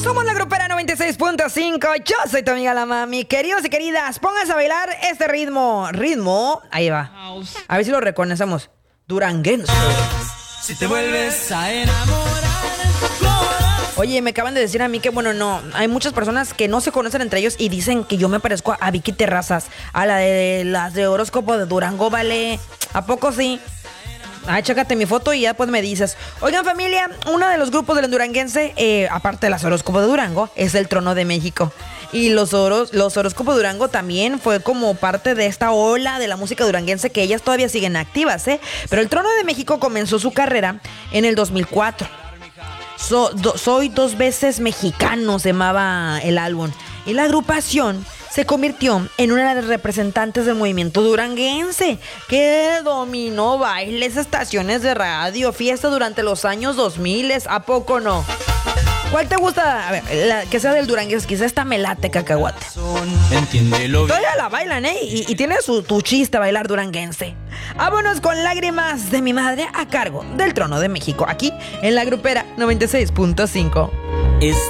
Somos la grupera 96.5. Yo soy tu amiga la mami. Queridos y queridas, pónganse a bailar este ritmo. Ahí va. A ver si lo reconocemos. Duranguense. Si te vuelves a enamorar. Oye, me acaban de decir a mí que, bueno, no, hay muchas personas que no se conocen entre ellos y dicen que yo me parezco a Vicky Terrazas, a las de horóscopo de Durango, ¿vale? ¿A poco sí? Ay, chécate mi foto y ya pues me dices. Oigan, familia, uno de los grupos del duranguense, aparte de las horóscopos de Durango, es el Trono de México. Y los horóscopos de Durango también fue como parte de esta ola de la música duranguense que ellas todavía siguen activas, ¿eh? Pero el Trono de México comenzó su carrera en el 2004. Soy dos veces mexicano, se llamaba el álbum. Y la agrupación se convirtió en una de las representantes del movimiento duranguense, que dominó bailes, estaciones de radio, fiestas durante los años 2000. ¿A poco no? ¿Cuál te gusta? A ver, que sea del duranguense, quizás esta me late, cacahuate. Entiéndelo. Todavía la bailan, ¿eh? Y tiene tu chiste bailar duranguense. Vámonos con Lágrimas de mi madre a cargo del Trono de México, aquí en la grupera 96.5. Es